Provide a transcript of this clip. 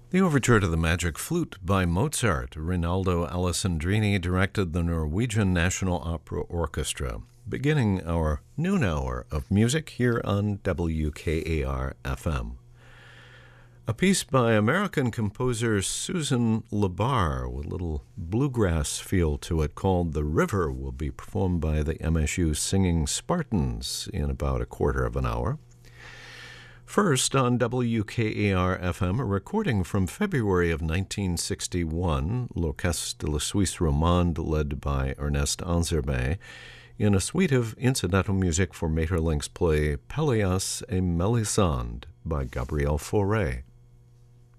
The Overture to the Magic Flute by Mozart. Rinaldo Alessandrini directed the Norwegian National Opera Orchestra, beginning our noon hour of music here on WKAR-FM. A piece by American composer Susan Labar with a little bluegrass feel to it called The River will be performed by the MSU Singing Spartans in about a quarter of an hour. First, on WKAR-FM, a recording from February of 1961, L'Orchestre de la Suisse Romande, led by Ernest Ansermet, in a suite of incidental music for Maeterlinck's play Pelléas et Mélisande by Gabriel Fauré.